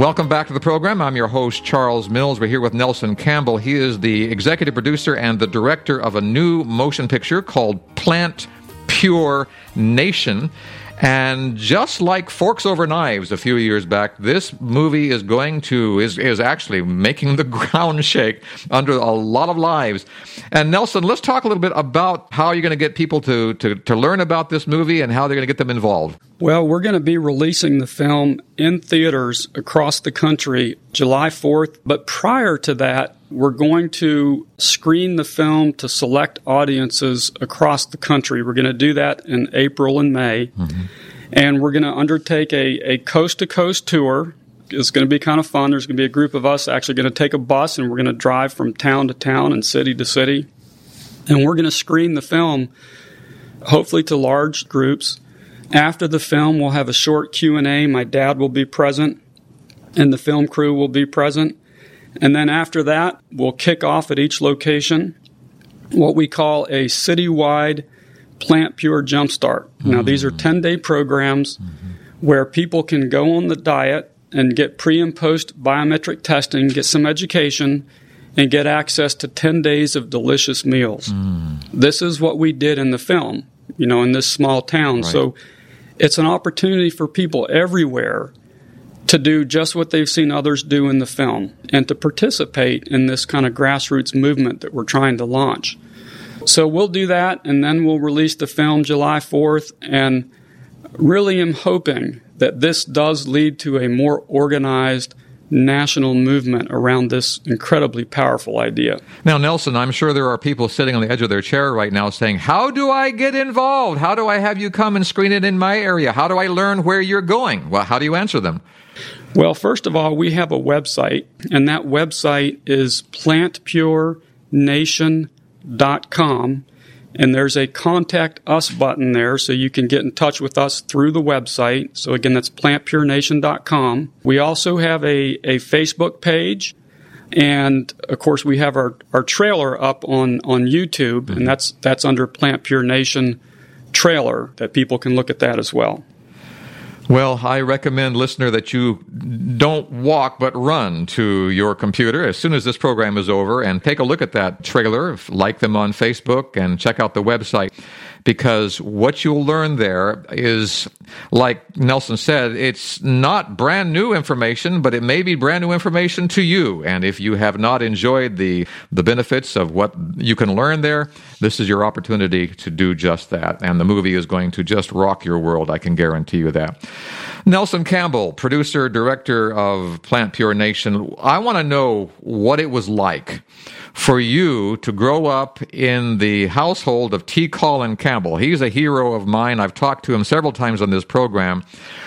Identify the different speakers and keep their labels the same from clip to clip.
Speaker 1: Welcome back to the program. I'm your host, Charles Mills. We're here with Nelson Campbell. He is the executive producer and the director of a new motion picture called Plant Pure Nation. And just like Forks Over Knives a few years back, this movie is actually making the ground shake under a lot of lives. And Nelson, let's talk a little bit about how you're going to get people to learn about this movie and how they're going to get them involved.
Speaker 2: Well, we're going to be releasing the film in theaters across the country July 4th. But prior to that, we're going to screen the film to select audiences across the country. We're going to do that in April and May. Mm-hmm. And we're going to undertake a coast-to-coast tour. It's going to be kind of fun. There's going to be a group of us actually going to take a bus, and we're going to drive from town to town and city to city. And we're going to screen the film, hopefully to large groups. After the film, we'll have a short Q&A. My dad will be present, and the film crew will be present. And then after that, we'll kick off at each location what we call a citywide Plant Pure Jumpstart. Mm-hmm. Now, these are 10-day programs where people can go on the diet and get pre- and post-biometric testing, get some education, and get access to 10 days of delicious meals. This is what we did in the film, in this small town.
Speaker 1: Right.
Speaker 2: So it's an opportunity for people everywhere to do just what they've seen others do in the film and to participate in this kind of grassroots movement that we're trying to launch. So we'll do that, and then we'll release the film July 4th, and really am hoping that this does lead to a more organized national movement around this incredibly powerful idea.
Speaker 1: Now, Nelson, I'm sure there are people sitting on the edge of their chair right now saying, how do I get involved? How do I have you come and screen it in my area? How do I learn where you're going? Well, how do you answer them?
Speaker 2: Well, first of all, we have a website, and that website is plantpurenation.com, and there's a Contact Us button there, so you can get in touch with us through the website. So again, that's plantpurenation.com. We also have a Facebook page, and of course we have our trailer up on YouTube, and that's under Plant Pure Nation trailer, that people can look at that as well.
Speaker 1: Well, I recommend, listener, that you don't walk but run to your computer as soon as this program is over and take a look at that trailer, like them on Facebook, and check out the website. Because what you'll learn there is, like Nelson said, it's not brand new information, but it may be brand new information to you. And if you have not enjoyed the benefits of what you can learn there, this is your opportunity to do just that. And the movie is going to just rock your world, I can guarantee you that. Nelson Campbell, producer, director of Plant Pure Nation, I want to know what it was like for you to grow up in the household of T. Colin Campbell. He's a hero of mine. I've talked to him several times on this program.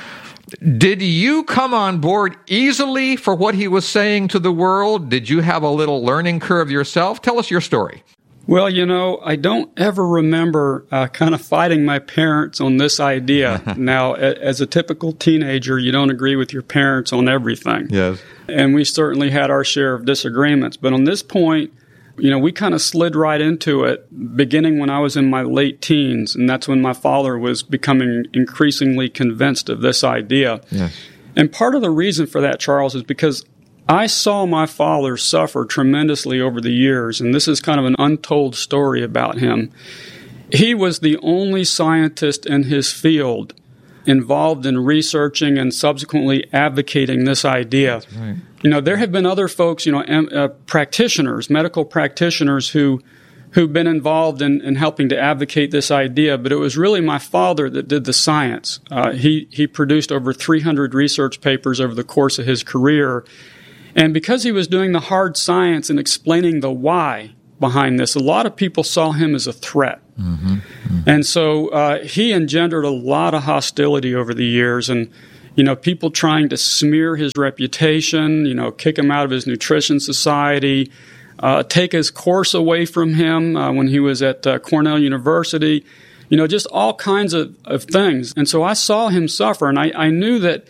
Speaker 1: Did you come on board easily for what he was saying to the world? Did you have a little learning curve yourself? Tell us your story.
Speaker 2: Well, I don't ever remember kind of fighting my parents on this idea. Now, as a typical teenager, you don't agree with your parents on everything.
Speaker 1: Yes.
Speaker 2: And we certainly had our share of disagreements. But on this point, we kind of slid right into it, beginning when I was in my late teens. And that's when my father was becoming increasingly convinced of this idea.
Speaker 1: Yes.
Speaker 2: And part of the reason for that, Charles, is because I saw my father suffer tremendously over the years, and this is kind of an untold story about him. He was the only scientist in his field involved in researching and subsequently advocating this idea.
Speaker 1: That's right.
Speaker 2: There have been other folks, practitioners, medical practitioners who've been involved in helping to advocate this idea, but it was really my father that did the science. He produced over 300 research papers over the course of his career. And because he was doing the hard science and explaining the why behind this, a lot of people saw him as a threat. Mm-hmm. Mm-hmm. And so he engendered a lot of hostility over the years, and people trying to smear his reputation, kick him out of his nutrition society, take his course away from him when he was at Cornell University, just all kinds of things. And so I saw him suffer, and I knew that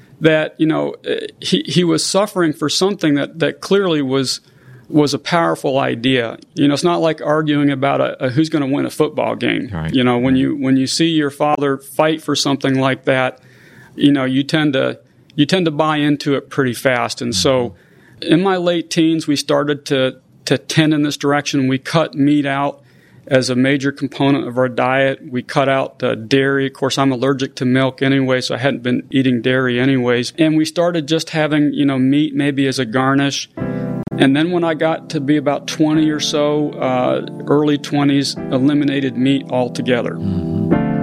Speaker 2: he was suffering for something that clearly was a powerful idea. It's not like arguing about who's going to win a football game.
Speaker 1: Right.
Speaker 2: When you see your father fight for something like that, you tend to you tend to buy into it pretty fast. And so in my late teens, we started to tend in this direction. We cut meat out as a major component of our diet. We cut out dairy. Of course, I'm allergic to milk anyway, so I hadn't been eating dairy anyways. And we started just having, meat maybe as a garnish. And then when I got to be about 20 or so, early 20s, eliminated meat altogether.